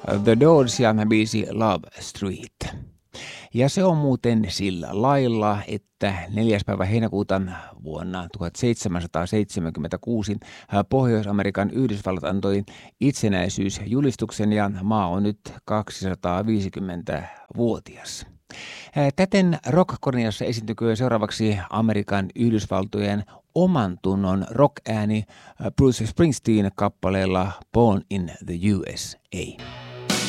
The Doors ja biisi Love Street. Ja se on muuten sillä lailla, että 4. päivä heinäkuuta vuonna 1776 Pohjois-Amerikan Yhdysvallat antoi itsenäisyysjulistuksen ja maa on nyt 250-vuotias. Täten Rock-Korniassa esiintykö seuraavaksi Amerikan Yhdysvaltojen oman tunnon rock-ääni Bruce Springsteen kappaleella Born in the USA.